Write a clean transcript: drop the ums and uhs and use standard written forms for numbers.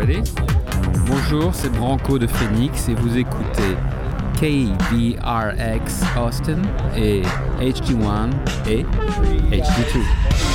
Ready? Bonjour, c'est Branco de Phoenix et vous écoutez KBRX Austin et HD1 et HD2.